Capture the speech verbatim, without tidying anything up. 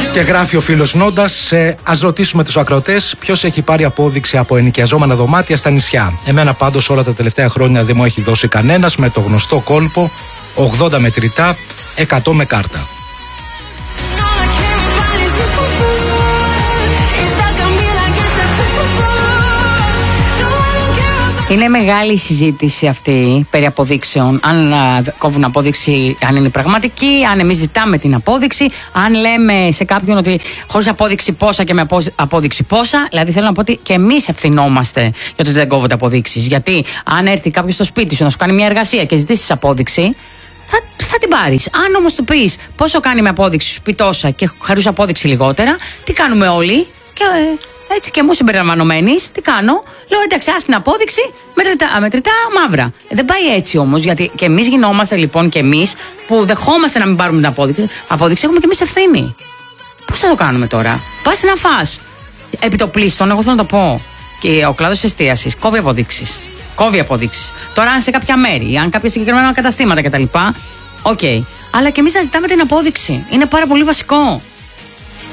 Και γράφει ο φίλος Νόντας, ε, ας ρωτήσουμε τους ακροατές ποιος έχει πάρει απόδειξη από ενοικιαζόμενα δωμάτια στα νησιά. Εμένα πάντως όλα τα τελευταία χρόνια δεν μου έχει δώσει κανένας, με το γνωστό κόλπο ογδόντα μετρητά, εκατό με κάρτα. Είναι μεγάλη η συζήτηση αυτή περί αποδείξεων. Αν α, κόβουν απόδειξη, αν είναι πραγματική, αν εμείς ζητάμε την απόδειξη, αν λέμε σε κάποιον ότι χωρίς απόδειξη πόσα και με απόδειξη πόσα. Δηλαδή θέλω να πω ότι και εμείς ευθυνόμαστε για το ότι δεν κόβονται αποδείξεις. Γιατί αν έρθει κάποιος στο σπίτι σου να σου κάνει μια εργασία και ζητήσεις απόδειξη, θα, θα την πάρεις. Αν όμως του πεις πόσο κάνει με απόδειξη, σου πει τόσα και χωρίς απόδειξη λιγότερα, τι κάνουμε όλοι? Και, έτσι και μου συμπεριλαμβανομένης, τι κάνω? Λέω εντάξει, ας την απόδειξη, μετρητά, μετρητά μαύρα. Ε, δεν πάει έτσι όμως, γιατί και εμείς γινόμαστε λοιπόν και εμείς που δεχόμαστε να μην πάρουμε την απόδειξη, απόδειξη έχουμε και εμείς ευθύνη. Πώς θα το κάνουμε τώρα? Πας να φας. Επιτοπλίστων, εγώ θέλω να το πω. Και ο κλάδος της εστίασης κόβει αποδείξεις. Κόβει αποδείξεις. Τώρα, αν σε κάποια μέρη, αν κάποια συγκεκριμένα καταστήματα κτλ. Οκ. Okay. Αλλά και εμείς να ζητάμε την απόδειξη. Είναι πάρα πολύ βασικό.